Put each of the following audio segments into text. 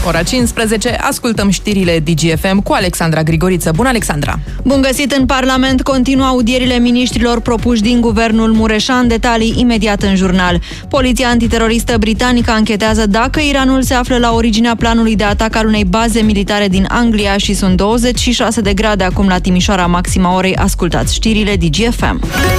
Ora 15, ascultăm știrile DGFM cu Alexandra Grigoriță. Bună, Alexandra! Bun găsit! În Parlament continuă audierile miniștrilor propuși din guvernul Mureșan. Detalii imediat în jurnal. Poliția antiteroristă britanică anchetează dacă Iranul se află la originea planului de atac al unei baze militare din Anglia și sunt 26 de grade acum la Timișoara, maxima orei. Ascultați știrile DGFM.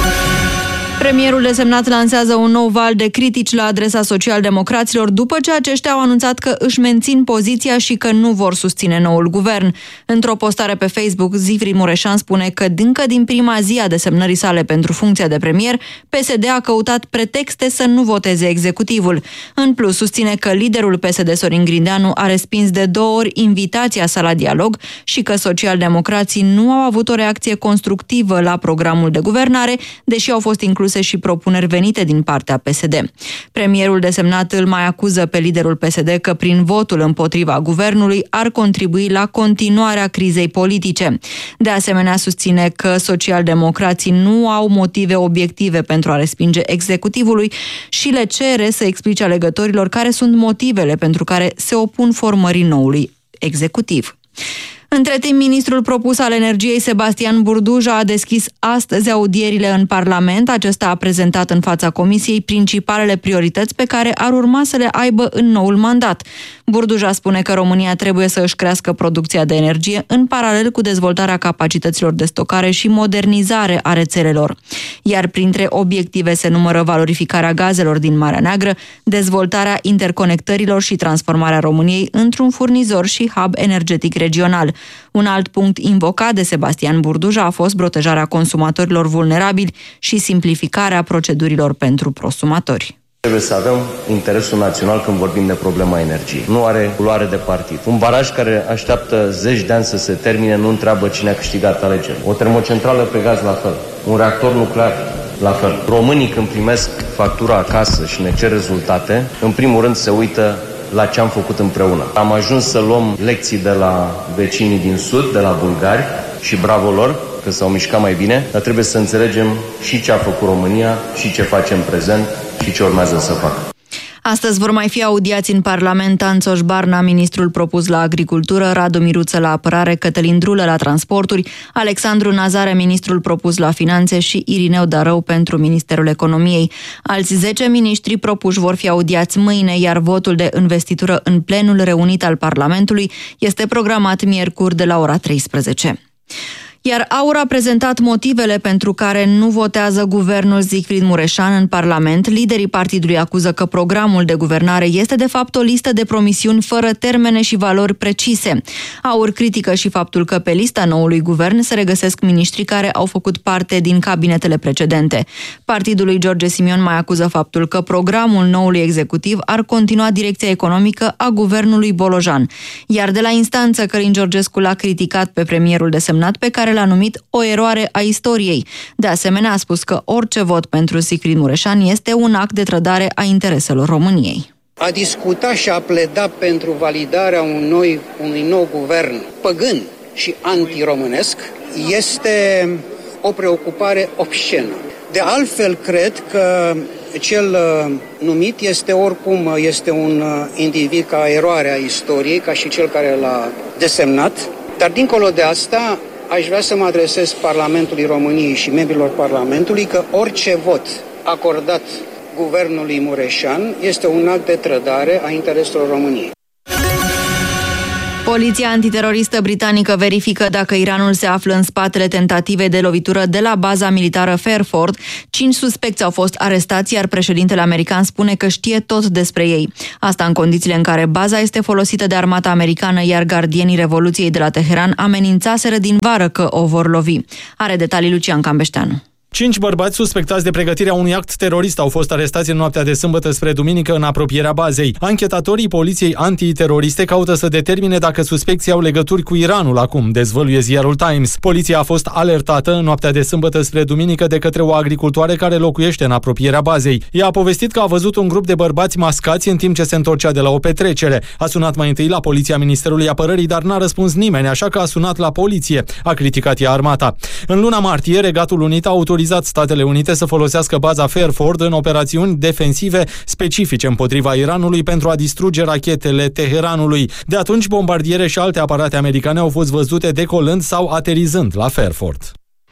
Premierul desemnat lansează un nou val de critici la adresa socialdemocraților după ce aceștia au anunțat că își mențin poziția și că nu vor susține noul guvern. Într-o postare pe Facebook, Zifrid Mureșan spune că încă din prima zi a desemnării sale pentru funcția de premier, PSD a căutat pretexte să nu voteze executivul. În plus, susține că liderul PSD, Sorin Grindeanu, a respins de 2 ori invitația sa la dialog și că socialdemocrații nu au avut o reacție constructivă la programul de guvernare, deși au fost incluse și propuneri venite din partea PSD. Premierul desemnat îl mai acuză pe liderul PSD că prin votul împotriva guvernului ar contribui la continuarea crizei politice. De asemenea, susține că socialdemocrații nu au motive obiective pentru a respinge executivului și le cere să explice alegătorilor care sunt motivele pentru care se opun formării noului executiv. Între timp, ministrul propus al energiei, Sebastian Burduja, a deschis astăzi audierile în Parlament. Acesta a prezentat în fața Comisiei principalele priorități pe care ar urma să le aibă în noul mandat. Burduja spune că România trebuie să își crească producția de energie în paralel cu dezvoltarea capacităților de stocare și modernizare a rețelelor. Iar printre obiective se numără valorificarea gazelor din Marea Neagră, dezvoltarea interconectărilor și transformarea României într-un furnizor și hub energetic regional. Un alt punct invocat de Sebastian Burduja a fost protejarea consumatorilor vulnerabili și simplificarea procedurilor pentru prosumatori. Trebuie să avem interesul național când vorbim de problema energiei. Nu are culoare de partid. Un baraj care așteaptă zeci de ani să se termine nu întreabă cine a câștigat alegerile. O termocentrală pe gaz la fel. Un reactor nuclear la fel. Românii când primesc factura acasă și ne cer rezultate, în primul rând se uită la ce am făcut împreună. Am ajuns să luăm lecții de la vecinii din sud, de la bulgari și bravo lor că s-au mișcat mai bine, dar trebuie să înțelegem și ce a făcut România și ce face în prezent și ce urmează să facă. Astăzi vor mai fi audiați în Parlament Anțoș Barna, ministrul propus la agricultură, Radu Miruță la apărare, Cătălin Drulă la transporturi, Alexandru Nazare, ministrul propus la finanțe și Irineu Darău pentru Ministerul Economiei. Alți 10 miniștri propuși vor fi audiați mâine, iar votul de investitură în plenul reunit al Parlamentului este programat miercuri de la ora 13. Iar AUR a prezentat motivele pentru care nu votează guvernul Zifrid Mureșan în Parlament. Liderii partidului acuză că programul de guvernare este de fapt o listă de promisiuni fără termene și valori precise. AUR critică și faptul că pe lista noului guvern se regăsesc miniștri care au făcut parte din cabinetele precedente. Partidul lui George Simion mai acuză faptul că programul noului executiv ar continua direcția economică a guvernului Bolojan. Iar de la instanță, Călin Georgescu l-a criticat pe premierul desemnat, pe care l-a numit o eroare a istoriei. De asemenea, a spus că orice vot pentru Zifrid Mureșan este un act de trădare a intereselor României. A discuta și a pleda pentru validarea unui nou guvern păgân și antiromânesc este o preocupare obscenă. De altfel, cred că cel numit este un individ ca eroare a istoriei, ca și cel care l-a desemnat, dar dincolo de asta, aș vrea să mă adresez Parlamentului României și membrilor Parlamentului că orice vot acordat guvernului Mureșan este un act de trădare a intereselor României. Poliția antiteroristă britanică verifică dacă Iranul se află în spatele tentativei de lovitură de la baza militară Fairford. 5 suspecți au fost arestați, iar președintele american spune că știe tot despre ei. Asta în condițiile în care baza este folosită de armata americană, iar gardienii Revoluției de la Teheran amenințaseră din vară că o vor lovi. Are detalii Lucian Cambeșteanu. 5 bărbați suspectați de pregătirea unui act terorist au fost arestați în noaptea de sâmbătă spre duminică în apropierea bazei. Anchetatorii poliției antiteroriste caută să determine dacă suspecții au legături cu Iranul acum, dezvăluie ziarul Times. Poliția a fost alertată în noaptea de sâmbătă spre duminică de către o agricultoare care locuiește în apropierea bazei. Ea a povestit că a văzut un grup de bărbați mascați în timp ce se întorcea de la o petrecere. A sunat mai întâi la poliția Ministerului Apărării, dar n-a răspuns nimeni, așa că a sunat la poliție, a criticat ea armata. În luna martie, Regatul Unit a autorizat autorizat Statele Unite să folosească baza Fairford în operațiuni defensive specifice împotriva Iranului pentru a distruge rachetele Teheranului. De atunci, bombardiere și alte aparate americane au fost văzute decolând sau aterizând la Fairford.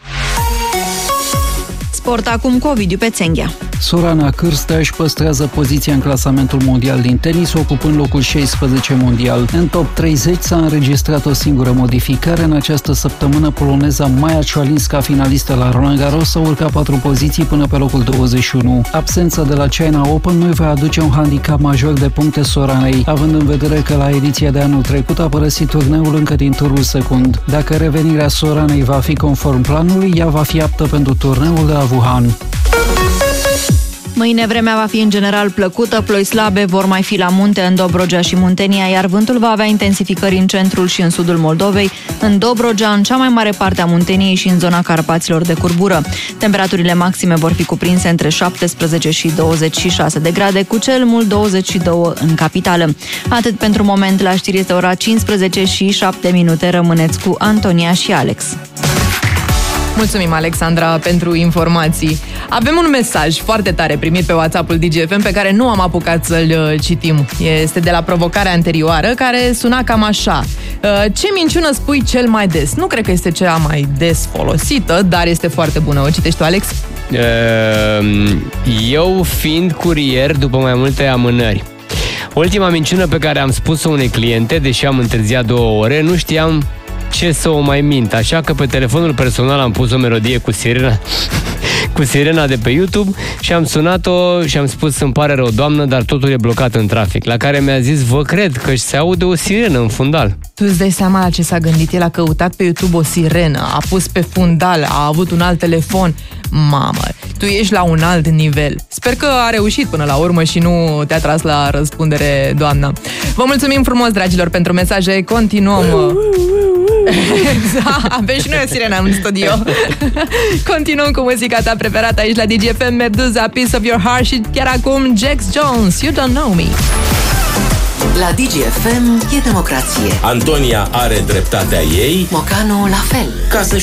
Sport acum cu Ovidiu Pețenghea. Sorana Cârstea își păstrează poziția în clasamentul mondial din tenis, ocupând locul 16 mondial. În top 30 s-a înregistrat o singură modificare. În această săptămână, poloneza Maja Ciolinska, finalistă la Roland Garros, s-a urcat 4 poziții până pe locul 21. Absența de la China Open nu-i va aduce un handicap major de puncte Soranei, având în vedere că la ediția de anul trecut a părăsit turneul încă din turul secund. Dacă revenirea Soranei va fi conform planului, ea va fi aptă pentru turneul de la Wuhan. Mâine vremea va fi în general plăcută, ploi slabe vor mai fi la munte, în Dobrogea și Muntenia, iar vântul va avea intensificări în centrul și în sudul Moldovei, în Dobrogea, în cea mai mare parte a Munteniei și în zona Carpaților de curbură. Temperaturile maxime vor fi cuprinse între 17 și 26 de grade, cu cel mult 22 în capitală. Atât pentru moment, la știri este ora 15 și 7 minute. Rămâneți cu Antonia și Alex. Mulțumim, Alexandra, pentru informații. Avem un mesaj foarte tare primit pe WhatsApp-ul DGFM pe care nu am apucat să-l citim. Este de la provocarea anterioară, care suna cam așa. Ce minciună spui cel mai des? Nu cred că este cea mai des folosită, dar este foarte bună. O citești tu, Alex? Eu, fiind curier după mai multe amânări, ultima minciună pe care am spus-o unei cliente, deși am întârziat 2 ore, nu știam ce să o mai mint, așa că pe telefonul personal am pus o melodie cu sirena de pe YouTube și am sunat-o și am spus: îmi pare rău, doamnă, dar totul e blocat în trafic. La care mi-a zis: vă cred că se aude o sirenă în fundal. Tu îți dai seama la ce s-a gândit? El a căutat pe YouTube o sirenă, a pus pe fundal, a avut un alt telefon. Mamă, tu ești la un alt nivel. Sper că a reușit până la urmă și nu te-a tras la răspundere, doamna. Vă mulțumim frumos, dragilor, pentru mesaje. Continuăm. Avem și noi o sirenă în studio. Continuăm cu muzica ta preferată aici la DGFM, Meduza, Piece of Your Heart, și chiar acum Jax Jones, You Don't Know Me. La DGFM e democrație. Antonia are dreptatea ei, Mocanu la fel. Ca să